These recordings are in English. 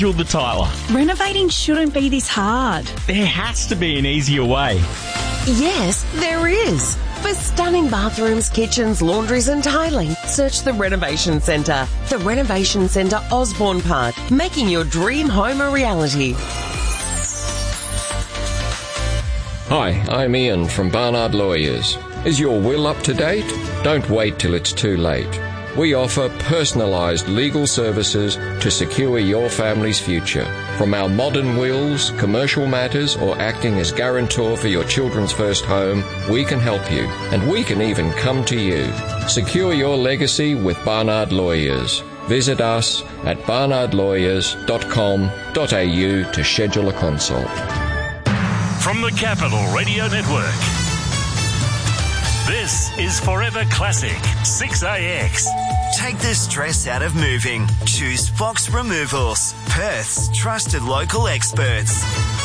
The Tyler. Renovating shouldn't be this hard. There has to be an easier way. Yes, there is. For stunning bathrooms, kitchens, laundries and tiling, search the Renovation Centre. The Renovation Centre, Osborne Park, making your dream home a reality. Hi, I'm Ian from Barnard Lawyers. Is your will up to date? Don't wait till it's too late. We offer personalised legal services to secure your family's future. From our modern wills, commercial matters, or acting as guarantor for your children's first home, we can help you. And we can even come to you. Secure your legacy with Barnard Lawyers. Visit us at barnardlawyers.com.au to schedule a consult. From the Capital Radio Network, this is Forever Classic 6AX. Take the stress out of moving. Choose Fox Removals, Perth's trusted local experts.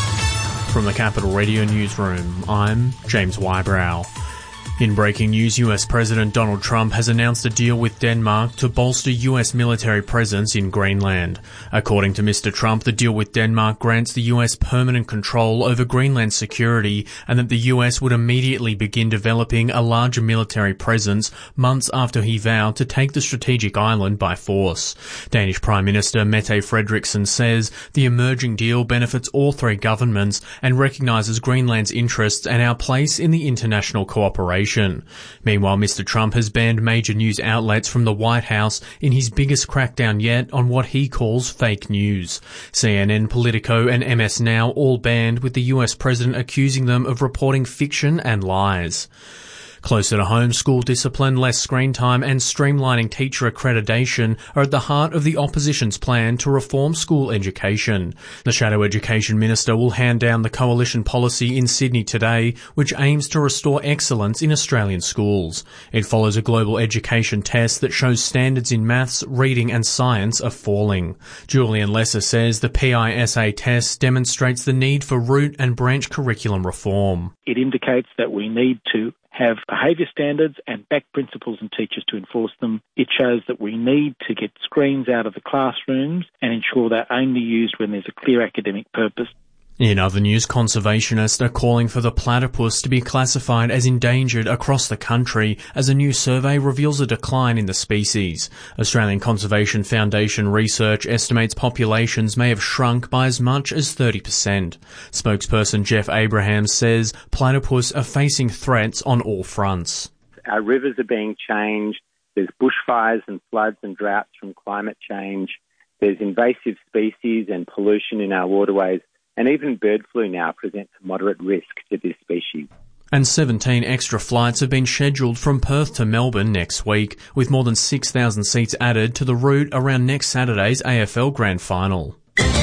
From the Capital Radio Newsroom, I'm James Wybrow. In breaking news, US President Donald Trump has announced a deal with Denmark to bolster US military presence in Greenland. According to Mr. Trump, the deal with Denmark grants the US permanent control over Greenland's security and that the US would immediately begin developing a larger military presence months after he vowed to take the strategic island by force. Danish Prime Minister Mette Frederiksen says the emerging deal benefits all three governments and recognises Greenland's interests and our place in the international cooperation. Meanwhile, Mr. Trump has banned major news outlets from the White House in his biggest crackdown yet on what he calls fake news. CNN, Politico and MS Now all banned, with the US president accusing them of reporting fiction and lies. Closer to home, school discipline, less screen time and streamlining teacher accreditation are at the heart of the opposition's plan to reform school education. The Shadow Education Minister will hand down the coalition policy in Sydney today, which aims to restore excellence in Australian schools. It follows a global education test that shows standards in maths, reading and science are falling. Julian Lesser says the PISA test demonstrates the need for root and branch curriculum reform. It indicates that we need to have behaviour standards and back principals and teachers to enforce them. It shows that we need to get screens out of the classrooms and ensure they're only used when there's a clear academic purpose. In other news, conservationists are calling for the platypus to be classified as endangered across the country as a new survey reveals a decline in the species. Australian Conservation Foundation research estimates populations may have shrunk by as much as 30%. Spokesperson Jeff Abraham says platypus are facing threats on all fronts. Our rivers are being changed. There's bushfires and floods and droughts from climate change. There's invasive species and pollution in our waterways. And even bird flu now presents a moderate risk to this species. And 17 extra flights have been scheduled from Perth to Melbourne next week, with more than 6,000 seats added to the route around next Saturday's AFL Grand Final.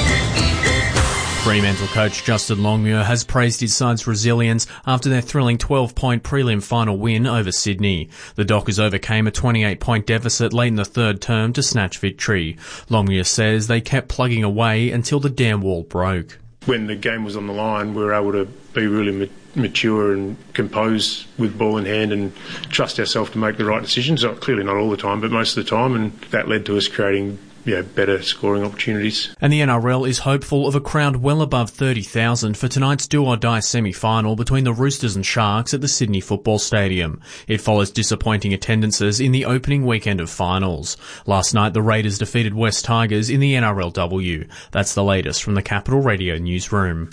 Fremantle coach Justin Longmuir has praised his side's resilience after their thrilling 12-point prelim final win over Sydney. The Dockers overcame a 28-point deficit late in the third term to snatch victory. Longmuir says they kept plugging away until the dam wall broke. When the game was on the line, we were able to be really mature and composed with ball in hand and trust ourselves to make the right decisions. Clearly not all the time, but most of the time, and that led to us creating better scoring opportunities. And the NRL is hopeful of a crowd well above 30,000 for tonight's do-or-die semi-final between the Roosters and Sharks at the Sydney Football Stadium. It follows disappointing attendances in the opening weekend of finals. Last night, the Raiders defeated West Tigers in the NRLW. That's the latest from the Capital Radio Newsroom.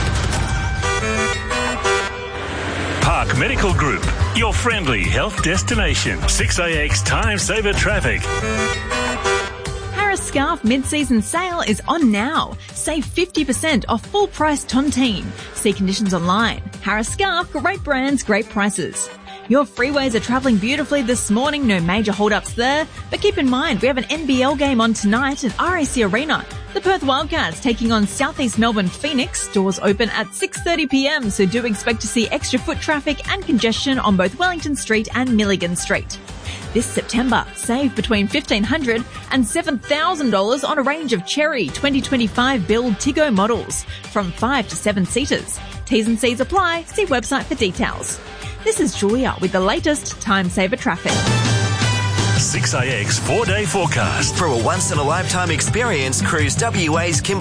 Park Medical Group, your friendly health destination. 6AX Time Saver Traffic. Harris Scarf mid-season sale is on now. Save 50% off full-price tontine. See conditions online. Harris Scarf, great brands, great prices. Your freeways are travelling beautifully this morning, no major hold-ups there. But keep in mind, we have an NBL game on tonight at RAC Arena. The Perth Wildcats taking on Southeast Melbourne Phoenix. Doors open at 6:30pm, so do expect to see extra foot traffic and congestion on both Wellington Street and Milligan Street. This September, save between $1,500 and $7,000 on a range of Cherry 2025 build Tiggo models from 5 to 7 seaters. T's and C's apply. See website for details. This is Julia with the latest Time Saver Traffic. 6AX 4-day forecast. For a once-in-a-lifetime experience, cruise WA's Kimberley